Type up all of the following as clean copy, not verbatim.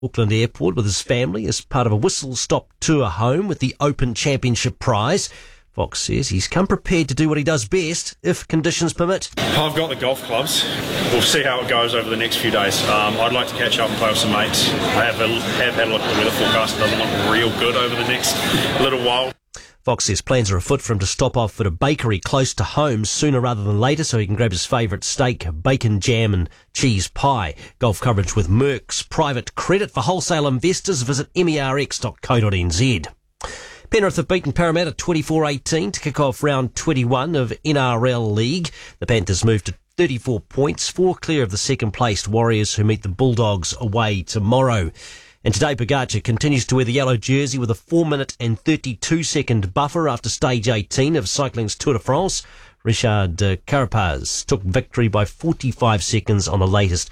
Auckland Airport with his family as part of a whistle-stop tour home with the Open Championship prize. Fox says he's come prepared to do what he does best if conditions permit. I've got the golf clubs. We'll see how it goes over the next few days. I'd like to catch up and play with some mates. I have had a look at the weather forecast. It doesn't look real good over the next little while. Fox says plans are afoot for him to stop off at a bakery close to home sooner rather than later so he can grab his favourite steak, bacon jam and cheese pie. Golf coverage with Merck's private credit for wholesale investors. Visit merx.co.nz. Penrith have beaten Parramatta 24-18 to kick off round 21 of NRL League. The Panthers moved to 34 points, 4 clear of the second-placed Warriors who meet the Bulldogs away tomorrow. And today, Pogacar continues to wear the yellow jersey with a 4-minute and 32-second buffer after stage 18 of cycling's Tour de France. Richard Carapaz took victory by 45 seconds on the latest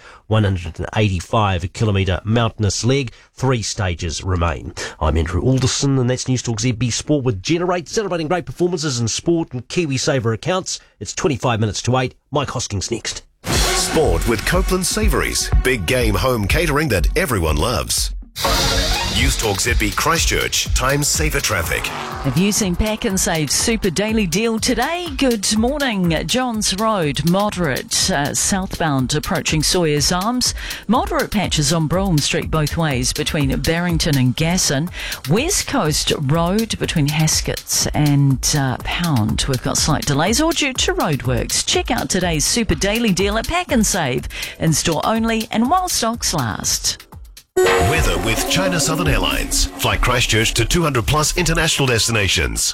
185-kilometre mountainous leg. 3 stages remain. I'm Andrew Alderson, and that's News Talk ZB Sport with Generate, celebrating great performances in sport and KiwiSaver accounts. It's 25 minutes to 8. Mike Hoskins next. Sport with Copeland Savouries. Big game home catering that everyone loves. News Talk ZB Christchurch. Time saver traffic. Have you seen Pack and Save Super Daily Deal today? Good morning. Johns Road, moderate. Southbound approaching Sawyers Arms. Moderate patches on Brougham Street both ways between Barrington and Gasson. West Coast Road between Haskets and Pound. We've got slight delays all due to roadworks. Check out today's Super Daily Deal at Pack and Save. In store only and while stocks last. Weather with China Southern Airlines. Fly Christchurch to 200 plus international destinations.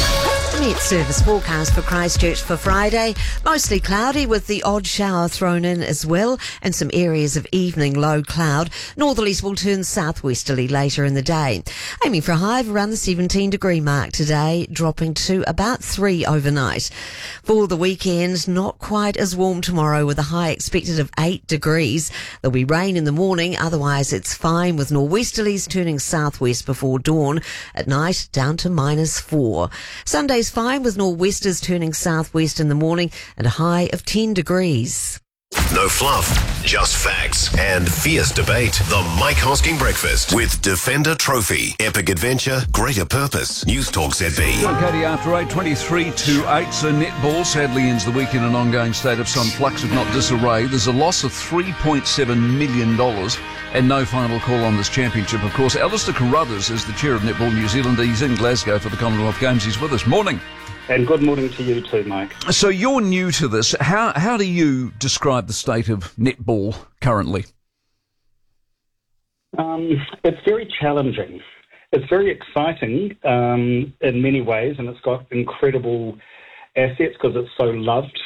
Met service forecast for Christchurch for Friday. Mostly cloudy with the odd shower thrown in as well and some areas of evening low cloud. Northerlies will turn southwesterly later in the day. Aiming for a high of around the 17 degree mark today, dropping to about 3 overnight. For the weekend, not quite as warm tomorrow with a high expected of 8 degrees. There'll be rain in the morning, otherwise it's fine with norwesterlies turning southwest before dawn. At night, down to -4. Sunday's fine with nor'westers turning southwest in the morning and a high of 10 degrees. No fluff, just facts and fierce debate. The Mike Hosking Breakfast with Defender Trophy. Epic adventure, greater purpose. News Talk ZB. Katie, after 8, 23-8, so netball sadly ends the week in an ongoing state of some flux, if not disarray. There's a loss of $3.7 million and no final call on this championship. Of course, Alistair Carruthers is the chair of Netball New Zealand. He's in Glasgow for the Commonwealth Games. He's with us. Morning. And good morning to you too, Mike. So you're new to this. How do you describe the state of netball currently? It's very challenging. It's very exciting in many ways, and it's got incredible assets because it's so loved.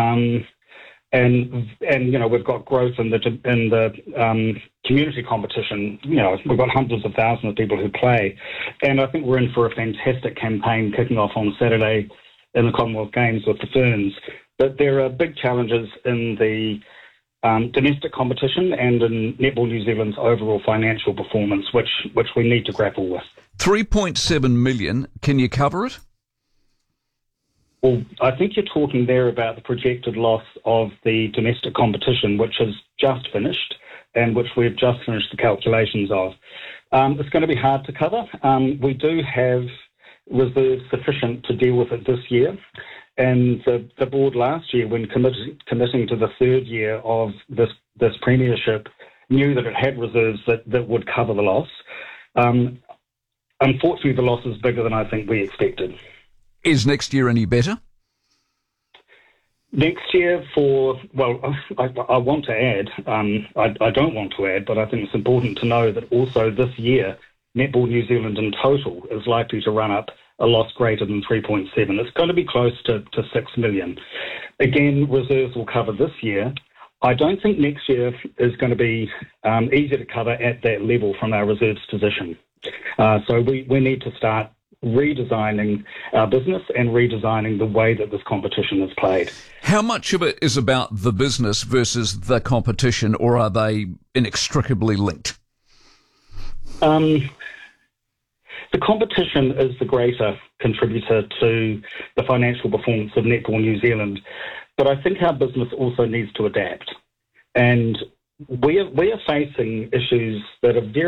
And you know, we've got growth in the community competition. You know, we've got hundreds of thousands of people who play, and I think we're in for a fantastic campaign kicking off on Saturday in the Commonwealth Games with the Ferns. But there are big challenges in the domestic competition and in Netball New Zealand's overall financial performance, which we need to grapple with. 3.7 million. Can you cover it? Well, I think you're talking there about the projected loss of the domestic competition, which has just finished and which we've just finished the calculations of. It's going to be hard to cover. We do have reserves sufficient to deal with it this year. And the board last year, when committing to the third year of this premiership, knew that it had reserves that would cover the loss. Unfortunately, the loss is bigger than I think we expected. Is next year any better? Next year I want to add, I don't want to add, but I think it's important to know that also this year, Netball New Zealand in total is likely to run up a loss greater than 3.7. It's going to be close to 6 million. Again, reserves will cover this year. I don't think next year is going to be easy to cover at that level from our reserves position. So we need to start redesigning our business and redesigning the way that this competition is played. How much of it is about the business versus the competition, or are they inextricably linked? The competition is the greater contributor to the financial performance of Netball New Zealand, but I think our business also needs to adapt. And we are facing issues that are very